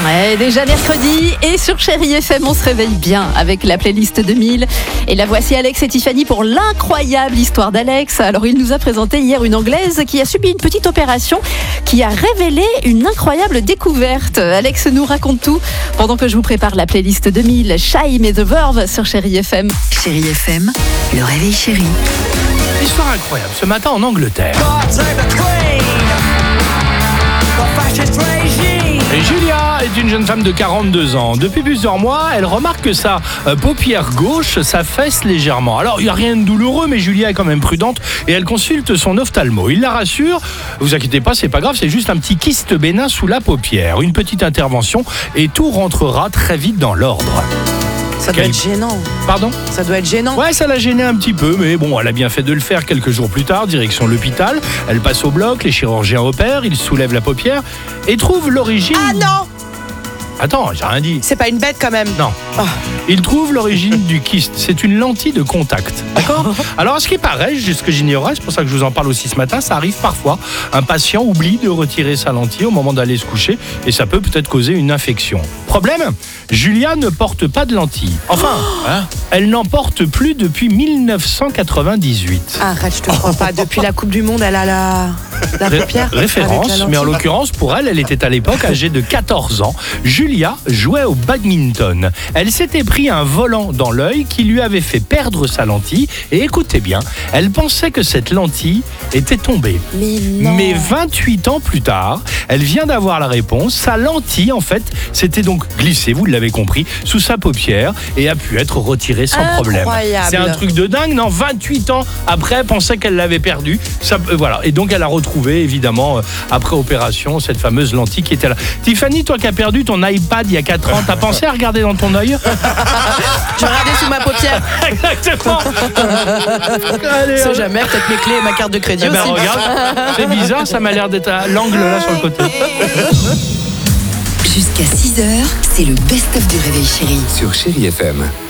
Ouais, déjà mercredi et sur Chérie FM, on se réveille bien avec la playlist 2000. Et la voici Alex et Tiffany pour l'incroyable histoire d'Alex. Alors, il nous a présenté hier une Anglaise qui a subi une petite opération qui a révélé une incroyable découverte. Alex nous raconte tout pendant que je vous prépare la playlist 2000. Shime et The Verve sur Chérie FM. Chérie FM, le réveil chéri. Histoire incroyable, ce matin en Angleterre. Et Julia est une jeune femme de 42 ans. Depuis plusieurs mois, elle remarque que sa paupière gauche s'affaisse légèrement. Alors, il n'y a rien de douloureux, mais Julia est quand même prudente et elle consulte son ophtalmo. Il la rassure, vous inquiétez pas, c'est pas grave, c'est juste un petit kyste bénin sous la paupière. Une petite intervention et tout rentrera très vite dans l'ordre. Ça doit être gênant. Pardon ? Ça doit être gênant. Ouais, ça l'a gêné un petit peu, mais bon, elle a bien fait de le faire quelques jours plus tard, direction l'hôpital. Elle passe au bloc, les chirurgiens opèrent, ils soulèvent la paupière et trouvent l'origine... Ah non ! Attends, j'ai rien dit. C'est pas une bête quand même. Non. Oh. Ils trouvent l'origine du kyste. C'est une lentille de contact. D'accord ? Alors, à ce qui paraît, ce que j'ignorais, c'est pour ça que je vous en parle aussi ce matin, ça arrive parfois. Un patient oublie de retirer sa lentille au moment d'aller se coucher et ça peut-être causer une infection. Problème ? Julia ne porte pas de lentille. Enfin, elle n'en porte plus depuis 1998. Arrête, je te crois pas. Depuis la Coupe du Monde, elle a la paupière. Référence, mais en l'occurrence, pour elle était à l'époque âgée de 14 ans. Julia jouait au badminton. Elle s'était pris un volant dans l'œil qui lui avait fait perdre sa lentille. Et écoutez bien, elle pensait que cette lentille était tombée. Mais non. Mais 28 ans plus tard, elle vient d'avoir la réponse. Sa lentille, en fait, s'était donc glissée, vous l'avez compris, sous sa paupière et a pu être retirée sans problème. C'est un truc de dingue, non ? 28 ans après, elle pensait qu'elle l'avait perdue. Voilà. Et donc, elle a retrouvé, évidemment, après opération, cette fameuse lentille qui était là. Tiffany, toi qui as perdu ton iPad il y a 4 ans, t'as pensé à regarder dans ton œil ? Je regardais sous ma paupière. Exactement. Allez, Je sais jamais, peut-être mes clés et ma carte de crédit aussi. Regarde, c'est bizarre, ça m'a l'air d'être à l'angle là sur le côté. Jusqu'à 6h, c'est le best-of du réveil chéri. Sur Chérie FM.